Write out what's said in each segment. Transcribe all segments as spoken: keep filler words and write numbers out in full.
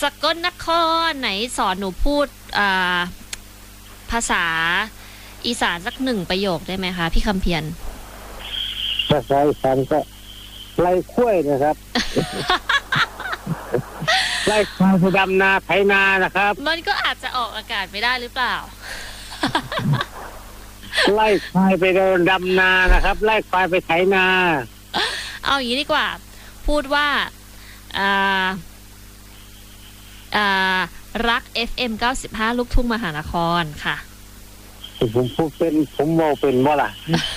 สกลนครไหนสอนหนูพูดภาษาอีสานสักหนึ่งประโยคได้ไหมคะพี่คำเพียรภาษาอีสานก็ไล่ข้วยนะครับ ไล่ควายไปดำนาไถนานะครับมันก็อาจจะออกอากาศไม่ได้หรือเปล่าไล่ควายไปดำนานะครับไล่ควายไปไถนาเอาอย่างนี้ดีกว่าพูดว่าอ่าอ่ารัก เอฟ เอ็ม เก้าสิบห้า ลูกทุ่งมหานครค่ะผมพูดเป็นผมเว้าเป็นบ่ล่ะ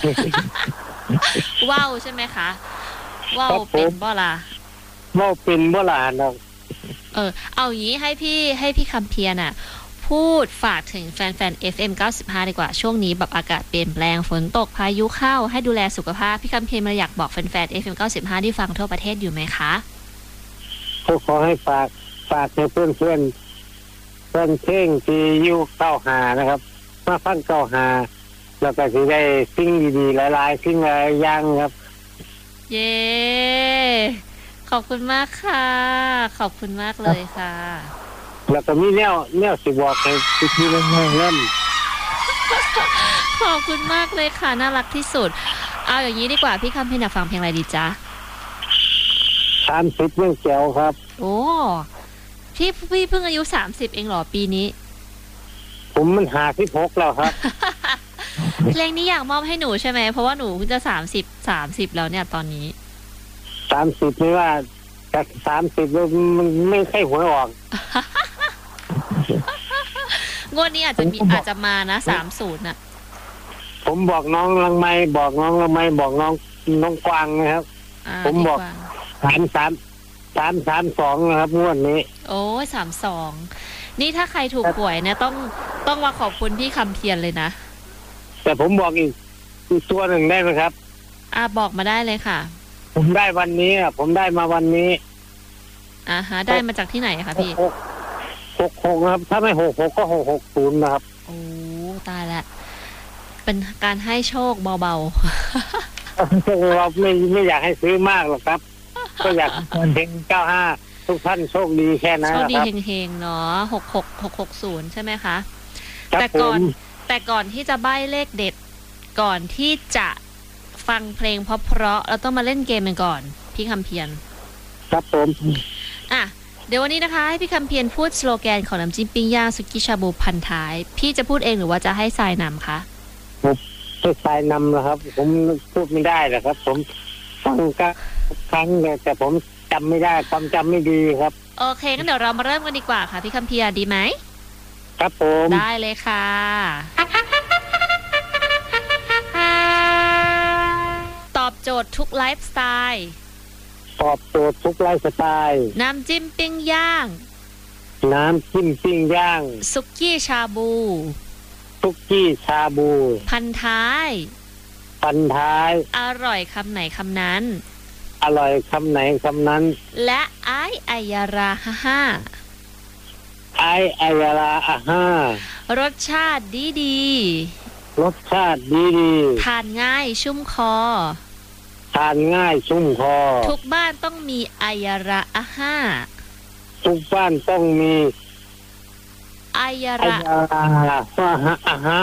ว้าวใช่ไหมคะว้าวเป็นบ่ล่ะเว้าเป็นบ่ล่ะเนาะเออเอาอย่างนี้ให้พี่ให้พี่คำเพียรน่ะพูดฝากถึงแฟนๆ เอฟ เอ็ม เก้าสิบห้า ดีกว่าช่วงนี้แบบอากาศเปลี่ยนแปลงฝนตกพายุเข้าให้ดูแลสุขภาพพี่คำเพียรมาอยากบอกแฟนๆ เอฟ เอ็ม เก้าสิบห้า ที่ฟังทั่วประเทศอยู่ไหมคะก็ขอให้ฝากฝากให้เพื่อนเพื่อนเพื่อนเพลงที่อยู่เก้าหานะครับมาฟังเก้าหาแล้วก็สิได้สิ่งดีๆหลายๆสิ่งหลายอย่างครับเย้ขอบคุณมากค่ะขอบคุณมากเลยค่ะแล้วก็มีแนวแนวสิบอกให้พี่ๆเล่นเล่นขอบคุณมากเลยค่ะน่ารักที่สุดเอาอย่างนี้ดีกว่าพี่คำเพียรอยากฟังเพลงอะไรดีจ๊ะสามสิบเรื่องแก้วครับโอ้พี่พี่เพิ่งอายุสามสิบเองเหรอปีนี้ผมมันหาที่พกแล้วครับเพลงนี้อยากมอบให้หนูใช่ไหมเพราะว่าหนูเพิ่งจะสามสิบสามสิบแล้วเนี่ยตอนนี้สามสิบไม่ว่าจากสามสิบมันไม่ใช่หวยออกงวดนี้อาจจะมีอาจจะมานะสามศูนย์น่ะผมบอกน้องลังไม้บอกน้องลังไม้บอกน้องน้องกวางนะครับผมบอกสามสามสามสามสองนะครับงวดนี้โอ้ยสามสองนี่ถ้าใครถูกหวยเนี่ยต้องต้องมาขอบคุณพี่คำเพียรเลยนะแต่ผมบอกอีกอีกตัวหนึ่งได้ไหมครับอ่าบอกมาได้เลยค่ะผมได้วันนี้อ่ะผมได้มาวันนี้อ่าฮะได้มาจากที่ไหนคะพี่หกหกนะครับถ้าไม่หกหกก็หกหกศูนย์นะครับโอ้ตายแล้วเป็นการให้โชคเบาๆเราไม่ไม่อยากให้ซื้อมากหรอกครับก็อยากเฮงเก้าห้าทุกท่านโชคดีแค่นั้นครับโชคดีเฮงๆเนาะหกหกหกหกศูนย์ใช่ไหมคะแต่ก่อนแต่ก่อนที่จะใบ้เลขเด็ดก่อนที่จะฟังเพลงเพราะๆเราต้องมาเล่นเกมกันก่อนพี่คำเพียรครับผมอ่ะเดี๋ยววันนี้นะคะให้พี่คำเพียรพูดสโลแกนของน้ำจิ้มปิ้งย่างสุกี้ชาบูพันท้ายพี่จะพูดเองหรือว่าจะให้ทรายนำคะผมให้ทรายนำนะครับผมพูดไม่ได้หรอกครับผมฟังก็ครั้งแต่ผมจำไม่ได้ความจำไม่ดีครับโอเคงั้นเดี๋ยวเรามาเริ่มกันดีกว่าค่ะพี่คำเพียรดีไหมครับผมได้เลยค่ะตอบโจทย์ทุกไลฟ์สไตล์ตอบโจทย์ทุกไลฟ์สไตล์น้ำจิ้มปิ้งย่างน้ำจิ้มปิ้งย่างสุกี้ชาบูสุกี้ชาบูพันท้ายพันท้ายอร่อยคำไหนคำนั้นอร่อยคำไหนคำนั้นและไอไอยาราฮ่าฮ่าไอไอยาราฮ่าฮ่ารสชาติดีดีรสชาติดีดีทานง่ายชุ่มคอทานง่ายชุ่มคอทุกบ้านต้องมีไอยาราฮ่าฮ่าทุกบ้านต้องมีไอยาราฮ่าฮ่า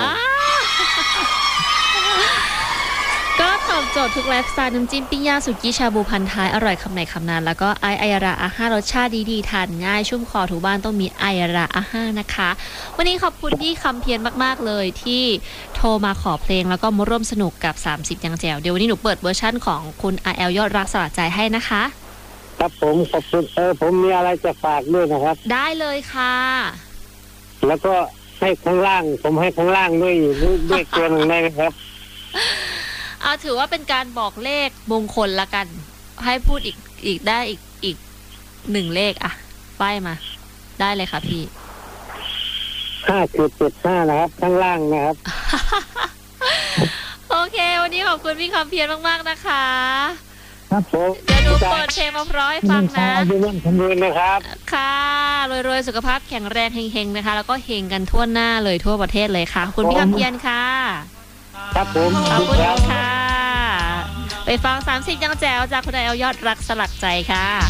ก็ตอบโจทย์ทุกไลฟ์สไตล์น้ำจิ้มปิ้งย่างสุกี้ชาบูพันท้ายอร่อยคำไหนคำนั้นแล้วก็ไอไอยาราอาห้ารสชาติดีๆทานง่ายชุ่มคอทุกบ้านต้องมีไอยาราอาห้านะคะวันนี้ขอบคุณพี่คำเพียรมากๆเลยที่โทรมาขอเพลงแล้วก็มาร่วมสนุกกับสามสิบยังแจ๋วเดี๋ยววันนี้หนูเปิดเวอร์ชั่นของคุณ อาร์ แอล ยอดรักสลัดใจให้นะคะครับผมขอบคุณเออผมมีอะไรจะฝากด้วยนะครับได้เลยค่ะแล้วก็ให้ข้างล่างผมให้ข้างล่างด้วยด้วยตัวหนึ่งได้ไหมครับเอาถือว่าเป็นการบอกเลขมงคลละกันให้พูดอีกอีกได้อีกอีกหนึ่งเลขอะป้ายมาได้เลยค่ะพี่ห้าจุดเจ็ดห้านะครับข้างล่างนะครับโอเควันนี้ขอบคุณพี่คำเพียรมากๆนะคะครับผมเดี๋ยวดูเปิดเพลงมาพร้อยฟังนะดูเรื่องคำนวณนะครับค่ะรวยๆสุขภาพแข็งแรงเฮงๆนะคะแล้วก็เฮงกันทั่วหน้าเลยทั่วประเทศเลยค่ะขอบคุณพี่คำเพียรค่ะครับผมขอบคุณค่ะไปฟังสามสิบยังแจ๋วจากคุณ อาร์ แอล ยอดรักสลักใจค่ะ